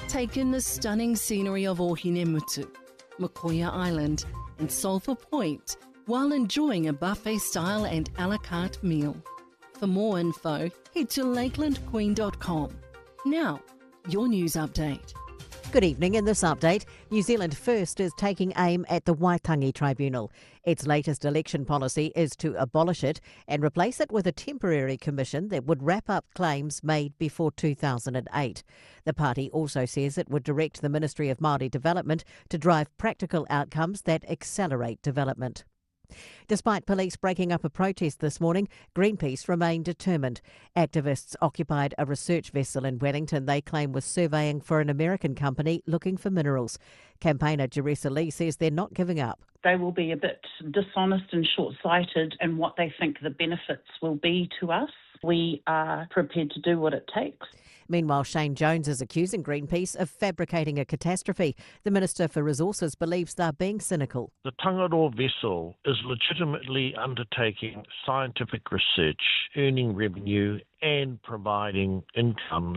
Take in the stunning scenery of Ohinemutu, Makoia Island and Sulphur Point while enjoying a buffet-style and a la carte meal. For more info, head to lakelandqueen.com. Now, your news update. Good evening. In this update, New Zealand First is taking aim at the Waitangi Tribunal. Its latest election policy is to abolish it and replace it with a temporary commission that would wrap up claims made before 2008. The party also says it would direct the Ministry of Māori Development to drive practical outcomes that accelerate development. Despite police breaking up a protest this morning, Greenpeace remain determined. Activists occupied a research vessel in Wellington they claim was surveying for an American company looking for minerals. Campaigner Jeresa Lee says they're not giving up. They will be a bit dishonest and short-sighted in what they think the benefits will be to us. We are prepared to do what it takes. Meanwhile, Shane Jones is accusing Greenpeace of fabricating a catastrophe. The Minister for Resources believes they're being cynical. The Tangaroa vessel is legitimately undertaking scientific research, earning revenue and providing incomes.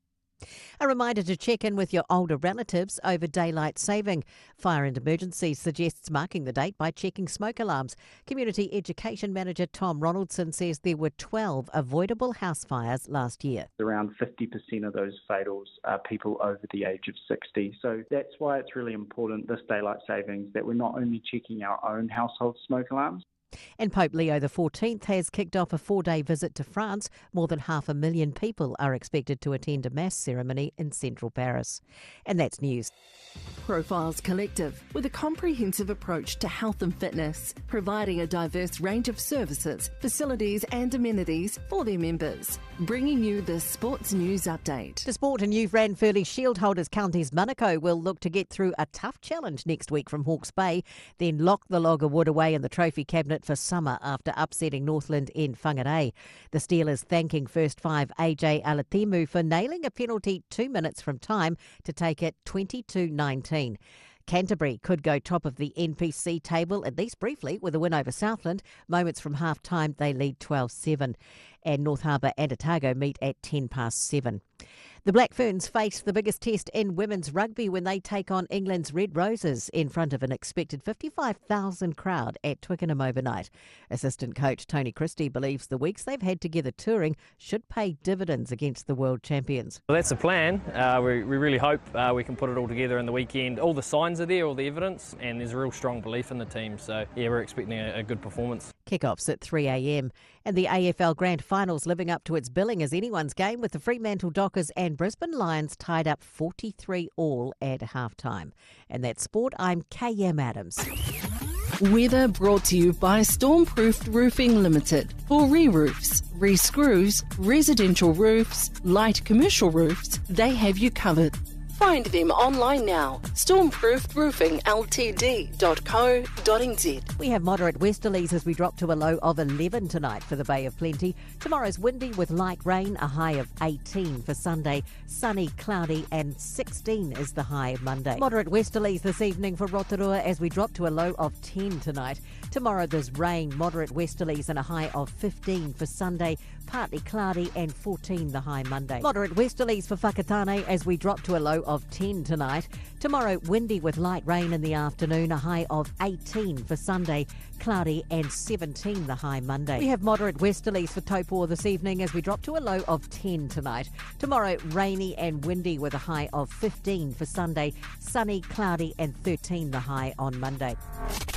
A reminder to check in with your older relatives over daylight saving. Fire and Emergencies suggests marking the date by checking smoke alarms. Community Education Manager Tom Ronaldson says there were 12 avoidable house fires last year. Around 50% of those fatals are people over the age of 60. So that's why it's really important, this daylight savings, that we're not only checking our own household smoke alarms. And Pope Leo XIV has kicked off a 4-day visit to France. More than 500,000 people are expected to attend a mass ceremony in central Paris. And that's news. Profiles Collective, with a comprehensive approach to health and fitness, providing a diverse range of services, facilities and amenities for their members. Bringing you the Sports News Update. To sport, and youth Ranfurly Shield holders Counties Manukau will look to get through a tough challenge next week from Hawke's Bay, then lock the log of wood away in the trophy cabinet for summer after upsetting Northland in Whangarei. The Steelers thanking first five AJ Alatimu for nailing a penalty 2 minutes from time to take it 22-19. Canterbury could go top of the NPC table, at least briefly, with a win over Southland. Moments from half-time, they lead 12-7. And North Harbour and Otago meet at 7:10. The Black Ferns face the biggest test in women's rugby when they take on England's Red Roses in front of an expected 55,000 crowd at Twickenham overnight. Assistant coach Tony Christie believes the weeks they've had together touring should pay dividends against the world champions. Well, that's the plan. We really hope we can put it all together in the weekend. All the signs are there, all the evidence, and there's a real strong belief in the team. So, yeah, we're expecting a good performance. Kick-offs at 3 a.m. And the AFL Grand Finals living up to its billing as anyone's game, with the Fremantle Dockers and Brisbane Lions tied up 43-all at halftime. And that's sport. I'm KM Adams. Weather brought to you by Stormproofed Roofing Limited. For re-roofs, re-screws, residential roofs, light commercial roofs, they have you covered. Find them online now. Stormproofedroofingltd.co.nz. We have moderate westerlies as we drop to a low of 11 tonight for the Bay of Plenty. Tomorrow's windy with light rain, a high of 18 for Sunday. Sunny, cloudy and 16 is the high Monday. Moderate westerlies this evening for Rotorua as we drop to a low of 10 tonight. Tomorrow there's rain, moderate westerlies and a high of 15 for Sunday. Partly cloudy and 14 the high Monday. Moderate westerlies for Whakatane as we drop to a low of 10 tonight. Tomorrow, windy with light rain in the afternoon, a high of 18 for Sunday, cloudy and 17 the high Monday. We have moderate westerlies for Taupo this evening as we drop to a low of 10 tonight. Tomorrow, rainy and windy with a high of 15 for Sunday, sunny, cloudy and 13 the high on Monday.